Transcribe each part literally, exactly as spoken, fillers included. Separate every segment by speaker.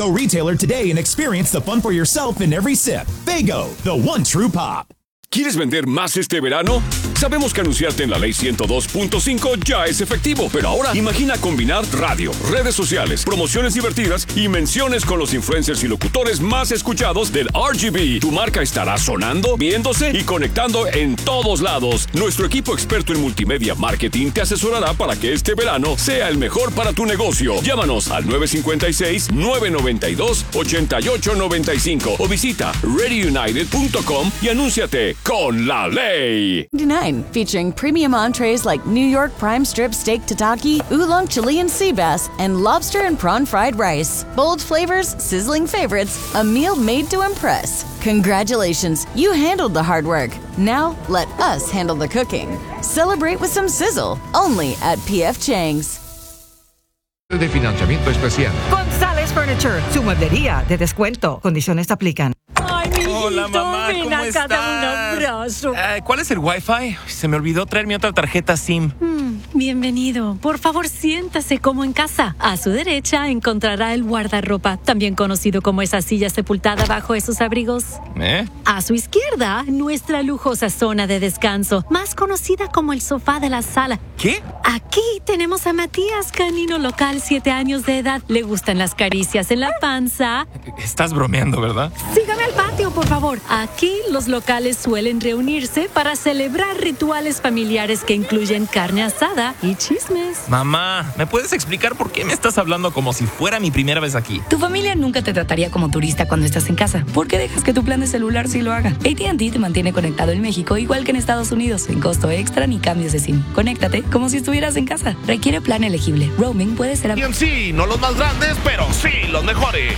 Speaker 1: Fago retailer today and experience the fun for yourself in every sip. Fago, the one true pop.
Speaker 2: ¿Quieres vender más este verano? Sabemos que anunciarte en la Ley ciento dos punto cinco ya es efectivo, pero ahora imagina combinar radio, redes sociales, promociones divertidas y menciones con los influencers y locutores más escuchados del R G B. Tu marca estará sonando, viéndose y conectando en todos lados. Nuestro equipo experto en multimedia marketing te asesorará para que este verano sea el mejor para tu negocio. Llámanos al nueve cinco seis, nueve nueve dos, ocho ocho nueve cinco o visita ready united punto com y anúnciate con la ley.
Speaker 3: ninety-nine, featuring premium entrees like New York prime strip steak tataki, oolong Chilean sea bass, and lobster and prawn fried rice. Bold flavors, sizzling favorites, a meal made to impress. Congratulations, you handled the hard work. Now, let us handle the cooking. Celebrate with some sizzle, only at P F Chang's.
Speaker 4: De financiamiento especial.
Speaker 5: González Furniture, su mueblería de descuento. Condiciones aplican.
Speaker 6: Ay, mi hijito,
Speaker 7: Hola, mamá,
Speaker 6: ven
Speaker 7: ¿cómo
Speaker 6: acá,
Speaker 7: estás?
Speaker 6: dame un abrazo.
Speaker 7: Eh, ¿Cuál es el Wi-Fi? Se me olvidó traer mi otra tarjeta SIM.
Speaker 6: Mm, bienvenido. Por favor, siéntase como en casa. A su derecha encontrará el guardarropa, también conocido como esa silla sepultada bajo esos abrigos.
Speaker 7: ¿Eh?
Speaker 6: A su izquierda, nuestra lujosa zona de descanso, más conocida como el sofá de la sala.
Speaker 7: ¿Qué?
Speaker 6: Aquí tenemos a Matías, canino local, siete años de edad. Le gustan las caricias en la panza.
Speaker 7: Estás bromeando, ¿verdad?
Speaker 6: Sígame al patio, por favor. Aquí los locales suelen reunirse para celebrar rituales familiares que incluyen carne asada y chismes.
Speaker 7: Mamá, ¿me puedes explicar por qué me estás hablando como si fuera mi primera vez aquí?
Speaker 8: Tu familia nunca te trataría como turista cuando estás en casa. ¿Por qué dejas que tu plan de celular sí lo haga? A T and T te mantiene conectado en México igual que en Estados Unidos, sin costo extra ni cambios de SIM. Conéctate como si estuvieras en casa. Requiere plan elegible. Roaming puede ser...
Speaker 9: Y en sí, no los más grandes, pero sí los mejores.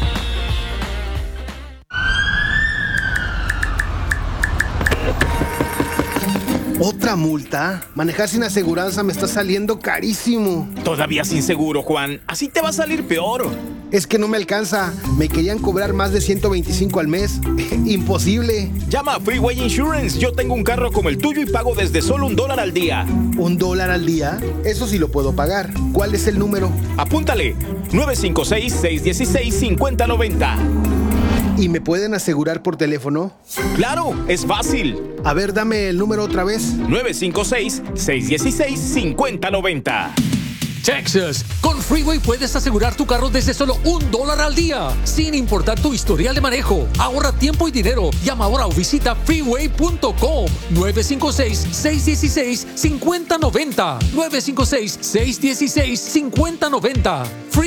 Speaker 10: ¿Otra multa? Manejar sin aseguranza me está saliendo carísimo.
Speaker 11: Todavía sin seguro, Juan. Así te va a salir peor.
Speaker 10: Es que no me alcanza. Me querían cobrar más de ciento veinticinco al mes. Imposible.
Speaker 11: Llama a Freeway Insurance. Yo tengo un carro como el tuyo y pago desde solo un dólar al día.
Speaker 10: ¿Un dólar al día? Eso sí lo puedo pagar. ¿Cuál es el número?
Speaker 11: Apúntale. nueve cinco seis, seis uno seis, cinco cero nueve cero.
Speaker 10: ¿Y me pueden asegurar por teléfono?
Speaker 11: ¡Claro! ¡Es fácil!
Speaker 10: A ver, dame el número otra vez.
Speaker 11: nueve cinco seis, seis uno seis, cinco cero nueve cero.
Speaker 12: Texas, con Freeway puedes asegurar tu carro desde solo un dólar al día, sin importar tu historial de manejo. Ahorra tiempo y dinero. Llama ahora o visita freeway punto com. nueve cinco seis, seis uno seis, cinco cero nueve cero. nueve cinco seis, seis uno seis, cinco cero nueve cero.